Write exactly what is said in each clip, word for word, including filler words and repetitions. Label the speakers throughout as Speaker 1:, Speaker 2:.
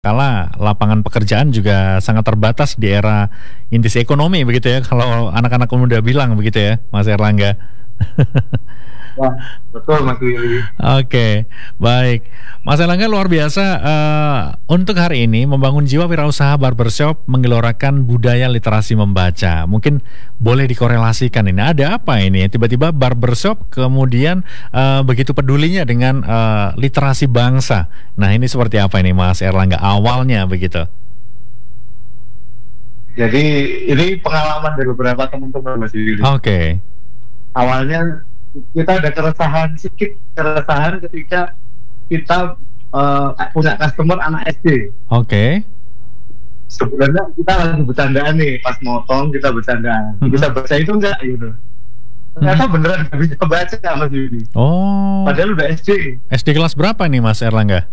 Speaker 1: Kala lapangan pekerjaan juga sangat terbatas di era industri ekonomi begitu ya, kalau anak-anak muda bilang begitu ya, Mas Erlangga.
Speaker 2: Wah, betul Mas Willy.
Speaker 1: Oke, baik. Mas Erlangga luar biasa, eee, untuk hari ini membangun jiwa wirausaha barbershop menggelorakan budaya literasi membaca. Mungkin boleh dikorelasikan ini, ada apa ini? Tiba-tiba barbershop kemudian, eee, begitu pedulinya dengan, eee, literasi bangsa. Nah ini seperti apa ini Mas Erlangga awalnya begitu?
Speaker 2: Jadi ini pengalaman dari beberapa teman-teman Mas Willy.
Speaker 1: Oke.
Speaker 2: Awalnya kita ada keresahan sedikit, keresahan ketika kita uh, punya customer anak S D.
Speaker 1: Oke.
Speaker 2: Sebenarnya kita lagi bercandaan nih, pas motong kita bercandaan.
Speaker 1: Mm-hmm.
Speaker 2: Bisa baca itu enggak gitu. Ternyata mm-hmm. beneran nggak bisa baca Mas Yudi.
Speaker 1: Oh.
Speaker 2: Padahal udah S D.
Speaker 1: S D kelas berapa nih Mas Erlangga?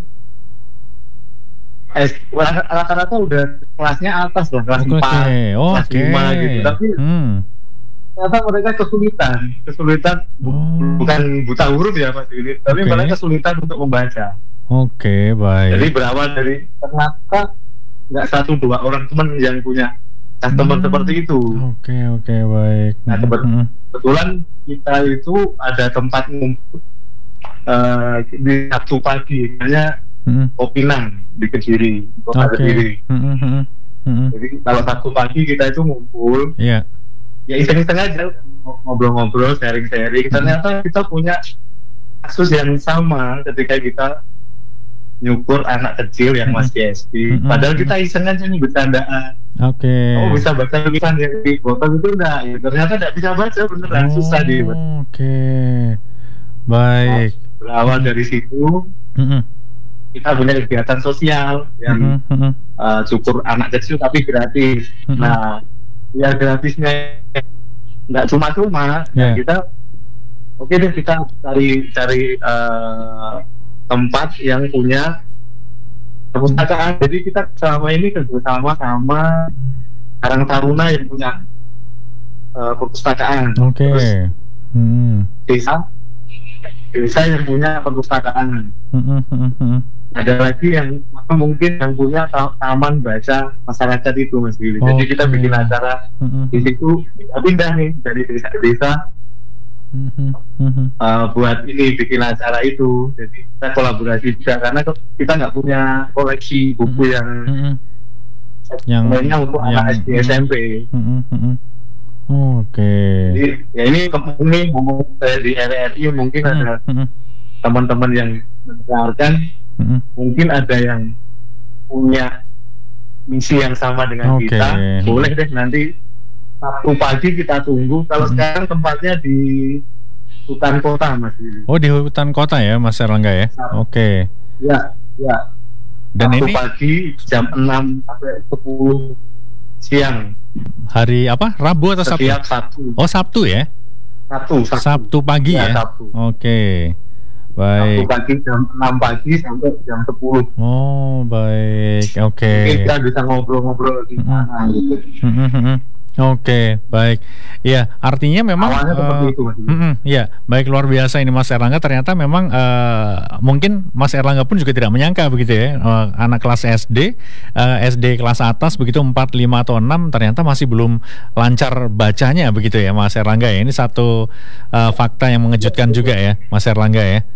Speaker 2: S, rata-rata udah kelasnya atas lah, kelas
Speaker 1: okay,
Speaker 2: empat,
Speaker 1: okay. Oh,
Speaker 2: kelas
Speaker 1: okay.
Speaker 2: lima gitu. Tapi hmm. ternyata mereka kesulitan, kesulitan oh. bukan buta huruf ya Mas Yudi, tapi okay. mereka kesulitan untuk membaca.
Speaker 1: Oke, okay, baik.
Speaker 2: Jadi berawal dari ternyata nggak satu dua orang teman yang punya customer hmm. seperti itu.
Speaker 1: Oke, okay, oke, okay, baik.
Speaker 2: Nah,
Speaker 1: hmm.
Speaker 2: kebetulan kita itu ada tempat ngumpul uh, di Sabtu pagi, namanya hmm. Opinang di Kediri, Kota
Speaker 1: okay.
Speaker 2: Kediri.
Speaker 1: Hmm, hmm, hmm.
Speaker 2: Jadi kalau Sabtu pagi kita itu ngumpul,
Speaker 1: yeah.
Speaker 2: ya iseng-iseng aja ngobrol-ngobrol, sharing-sharing. Hmm. Ternyata kita punya kasus yang sama ketika kita nyukur anak kecil yang masih S D. Mm-hmm. Padahal kita iseng aja nih bercandaan.
Speaker 1: Oke. Okay.
Speaker 2: Oh bisa baca tulisan yang di botol itu enggak? Ya, ternyata enggak bisa baca beneran, oh, susah dia.
Speaker 1: Oke. Okay. Baik.
Speaker 2: Nah, berawal dari situ, mm-hmm. kita punya kegiatan sosial yang mm-hmm. uh, cukur anak kecil tapi gratis. Mm-hmm. Nah, ya gratisnya nggak cuma-cuma. Yeah. Nah, kita oke okay deh kita cari cari uh, tempat yang punya perpustakaan. Jadi kita selama ini kerjasama sama Karang Taruna yang punya uh, perpustakaan.
Speaker 1: Oke. Okay. Hmm.
Speaker 2: Desa, desa yang punya perpustakaan. Hmm. Ada lagi yang mungkin yang punya taman baca masyarakat itu Mas Billy. Okay. Jadi kita bikin acara hmm. di situ, kita pindah nih dari desa-desa. Mm-hmm. Uh, buat ini bikin acara itu, jadi kita kolaborasi juga karena kita nggak punya koleksi buku yang mm-hmm. yang banyak untuk
Speaker 1: yang,
Speaker 2: anak S D S M P.
Speaker 1: Mm-hmm. Oke. Okay.
Speaker 2: Jadi ya ini ini ngomong saya di R R I mungkin mm-hmm. ada teman-teman yang mendengarkan, mm-hmm. mungkin ada yang punya misi yang sama dengan okay. kita, boleh deh nanti Sabtu pagi kita tunggu. Kalau hmm. sekarang tempatnya di hutan kota Mas.
Speaker 1: Oh di hutan kota ya Mas Erlangga ya. Oke. Okay.
Speaker 2: Ya, ya.
Speaker 1: Dan
Speaker 2: Sabtu
Speaker 1: ini
Speaker 2: pagi jam enam sampai sepuluh siang.
Speaker 1: Hari apa? Rabu atau Sabtu?
Speaker 2: Setiap Sabtu.
Speaker 1: Oh Sabtu ya?
Speaker 2: Sabtu. Sabtu,
Speaker 1: Sabtu pagi ya. ya?
Speaker 2: Sabtu.
Speaker 1: Oke. Okay. Baik.
Speaker 2: Sabtu pagi jam enam pagi sampai jam sepuluh.
Speaker 1: Oh baik. Oke. Okay.
Speaker 2: Kita bisa ngobrol-ngobrol di sana mm-hmm. gitu.
Speaker 1: Mm-hmm. Oke, okay, baik. Ya, artinya memang
Speaker 2: awalnya seperti
Speaker 1: uh,
Speaker 2: itu, Mas.
Speaker 1: Mm-mm, ya, baik luar biasa ini Mas Erlangga. Ternyata memang uh, mungkin Mas Erlangga pun juga tidak menyangka begitu ya, uh, anak kelas S D, uh, S D kelas atas begitu empat, lima atau enam ternyata masih belum lancar bacanya begitu ya Mas Erlangga ya. Ini satu uh, fakta yang mengejutkan juga ya Mas Erlangga ya.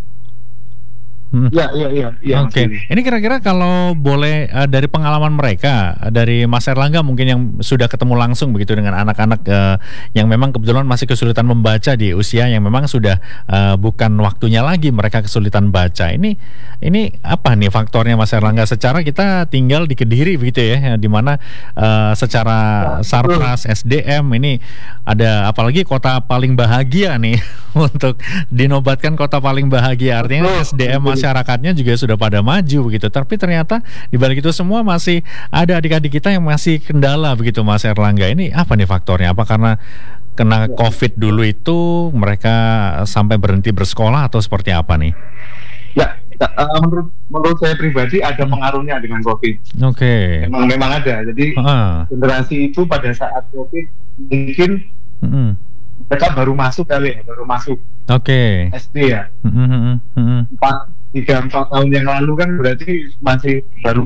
Speaker 2: Iya, iya, iya. Ya,
Speaker 1: Oke, okay. Ini kira-kira kalau boleh uh, dari pengalaman mereka, uh, dari Mas Erlangga mungkin yang sudah ketemu langsung begitu dengan anak-anak uh, yang memang kebetulan masih kesulitan membaca di usia yang memang sudah uh, bukan waktunya lagi mereka kesulitan baca. Ini, ini apa nih faktornya Mas Erlangga? Secara kita tinggal di Kediri begitu ya, di mana uh, secara ya, Sarpras S D M ini ada apalagi kota paling bahagia nih untuk dinobatkan kota paling bahagia. Artinya S D M masyarakatnya juga sudah pada maju begitu, tapi ternyata di balik itu semua masih ada adik-adik kita yang masih kendala begitu Mas Erlangga. Ini apa nih faktornya? Apa karena kena COVID dulu itu mereka sampai berhenti bersekolah atau seperti apa nih?
Speaker 2: Ya, uh, menurut menurut saya pribadi ada pengaruhnya dengan COVID.
Speaker 1: Oke. Okay.
Speaker 2: Memang memang ada. Jadi uh. generasi itu pada saat COVID mungkin mm-hmm. mereka baru masuk kali ya, baru masuk.
Speaker 1: Oke. Okay.
Speaker 2: S D ya.
Speaker 1: Mm-hmm. Mm-hmm.
Speaker 2: Empat tiga empat tahun yang lalu kan berarti masih baru